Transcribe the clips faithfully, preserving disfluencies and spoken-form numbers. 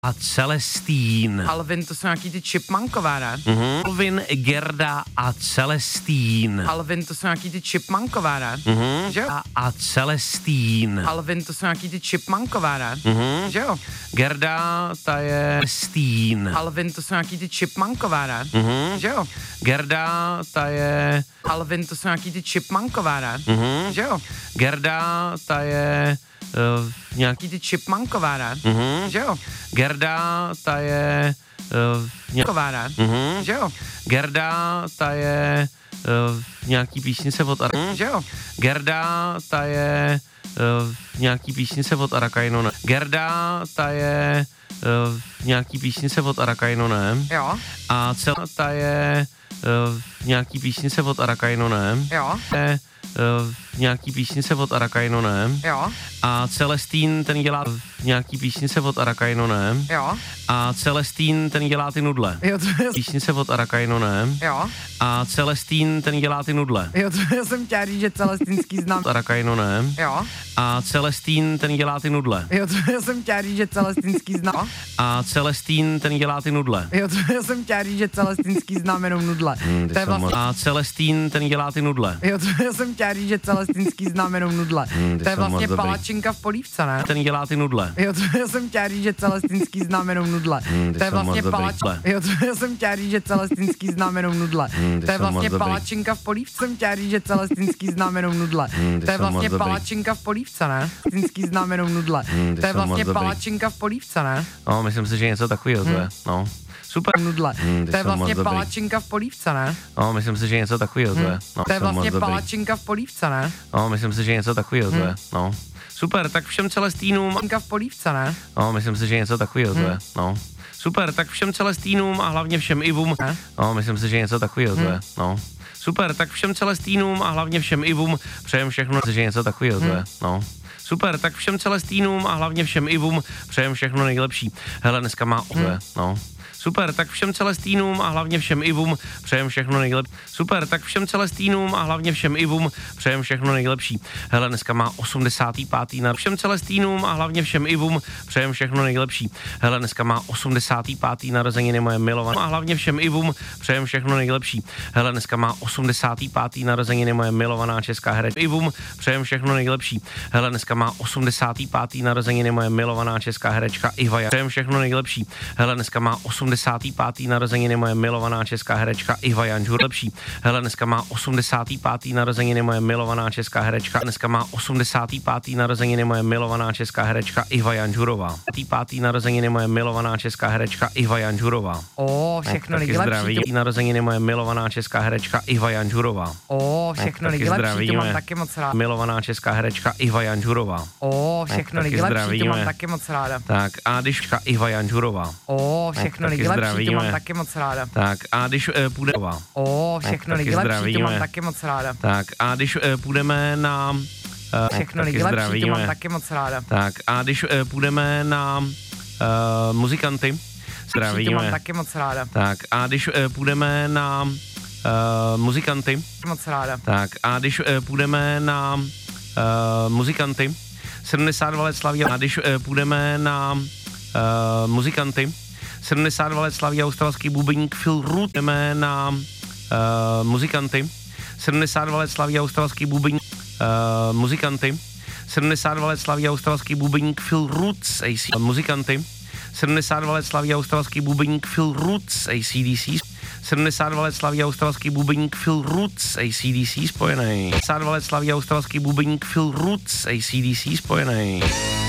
A Celestín. Alvin, to jsou nějaký ty chipmunkové, ne? Mhm. Alvin, Gerda a Celestín. Alvin, to jsou nějaký ty chipmunkové, ne? Mhm. Že jo? A, a Celestín. Alvin, to jsou nějaký ty chipmunkové, ne? Mhm. Že jo? Gerda, ta je Stín. Alvin, to jsou nějaký ty chipmunkové, ne? Mhm. Že jo? Gerda, ta je... Alvin, to jsou nějaký ty chipmunkové, ne? Mhm. Že jo? Gerda, ta je... Uh, nějaký... Ty chipmunkové, ne? Mhm. Že jo? Gerda, ta je... Uh, nějak... Kové, ne? Mhm. Že jo? Gerda, ta je... Uh, nějaký písnice od Ar... Že jo? Gerda, ta je... Uh, nějaký písnice od Arakaino, ne? Gerda, ta je... Uh, nějaký písnice od Arakaino, ne? Jo? A celá ta je... Uh, nějaký písnice od Arakaino, ne? Jo? Je, uh, nějaký písnice od Arakaino, ne? Jo? A Celestín, ten dělá nějaký písnice od Arakaino, ne? Jo? A Celestín, ten dělá ty nudle. Jo, to je... Písnice od Arakaino, ne? Jo? A Celestín, ten dělá ty nudle. Jo, to já jsem chtěla říct, že celestinský znám. Arakaino, ne? Jo? A Celestín, ten dělá ty nudle. Jo, to já jsem chtěla říct, že celestinský znám. A Celestín, ten dělá ty nudle. Jo, to já jsem chtěla říct, že celestinský znám jenom nudle. Hmm, to je vlastně... A Celestín, ten dělá ty nudle. Jo, to já jsem chtěla říct, že celestinský znám jenom nudle. Hmm, to je vlastně palačinka v polívce, ne? Ten dělá ty nudle. Jo, to já jsem chtěla říct, že celestinský znám jenom nudle. Hmm, to je vlastně palačinka. Jo, to já jsem chtěla říct, že celestinský znám jenom nudle. Hmm, to je vlastně palačinka v polívce. Jsem chtěla říct, že celestinský znám jenom nudle. Hmm, to je vlastně palačinka v polívce, ne? Celestinský znám jenom nudle. Hmm, to je vlastně palačinka v polívce, ne? No, myslím si, že něco takového to je. No. Super. Nudle. Hmm, to je vlastně palačinka v polívce, ne? No, myslím si, že něco takového to je. No. To je vlastně palačinka v polívce, ne? No, myslím si, že něco takového to je. No. Super, tak všem Celestínům. Palačinka v polívce, ne? No, myslím si, že něco takového to je. No. Super, tak všem Celestínům a hlavně všem Ivům. No, myslím si, že něco takového to je. No. Super, tak všem Celestínům a hlavně všem Ivům přejem všechno, že něco takového to je. No. Super, tak všem Celestínům a hlavně všem Ivům přejem všechno nejlepší. Hele, dneska má to je. No. Super, tak všem Celestínům a hlavně všem Ivům přejem všechno nejlepší. Super, tak všem Celestínům a hlavně všem Ivům přejem všechno nejlepší. Hele, dneska má osmdesátý pátý na všem Celestínům a hlavně všem Ivům přejem všechno nejlepší. Hele, dneska má osmdesátý pátý narozeniny moje milovaná a hlavně všem Ivům přejem všechno nejlepší. Hele, dneska má osmdesátý pátý narozeniny moje milovaná česká herečka. Ivům přejem všechno nejlepší. Hele, dneska má osmdesátý pátý narozeniny moje milovaná česká herečka Iva. Přejem všechno nejlepší. Hele, dneska má osmdesátý pátý narozeniny moje milovaná česká herečka Iva Janžur. Lepší. Hele, dneska má osmdesátý pátý narozeniny moje milovaná česká herečka. Dneska má osmdesátý pátý narozeniny moje milovaná česká herečka Iva Janžurová. pátý narozeniny moje milovaná česká herečka Iva Janžurová. O, všechno nejlepší. Narozeniny moje milovaná česká herečka Iva Janžurová. O, všechno nejlepší. To mám taky moc ráda. Milovaná česká herečka Iva Janžurová. O, všechno nejlepší. To mám taky moc ráda. Tak a když Iva Janžurová. O, všechno nejlepší. To mám taky moc ráda. Tak a když uh, půjde... O, všechno nejlepší. To mám taky moc ráda. Tak a když uh, půjdeme na... Uh, všechno nejlepší. To mám taky moc ráda. Tak a když uh, půjdeme na uh, muzikanty, zdravíme. To mám taky moc ráda. Tak a když uh, půjdeme na uh, muzikanty, moc ráda. Tak a když uh, půjdeme na uh, muzikanty, sedmdesát dva let slaví, a když uh, půjdeme na uh, muzikanty, sedmdesát dva let slaví australský bubeník Phil Root, jdeme na uh, muzikanty, sedmdesát dva let slaví australský bubeník uh, muzikanty, sedmdesát dva let slaví australský bubeník Phil Roots, A C muzikanty, sedmdesát dva let slaví australský bubeník Phil Roots, A C D C, sedmdesát dva let slaví australský bubeník Phil Roots, A C D C spojený, sedmdesát dva let slaví australský bubeník Phil Roots, A C D C spojený,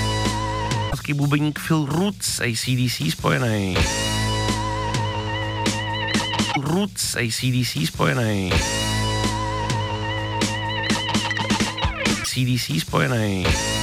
australský bubeník Phil Roots, A C D C spojený, Roots, A C D C spojený, C D C spojený.